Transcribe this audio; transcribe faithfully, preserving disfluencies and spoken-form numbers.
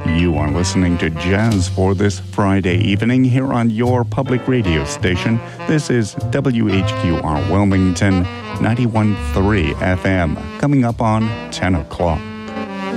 You are listening to Jazz for this Friday evening here on your public radio station. This is W H Q R Wilmington, ninety-one point three F M, coming up on ten o'clock.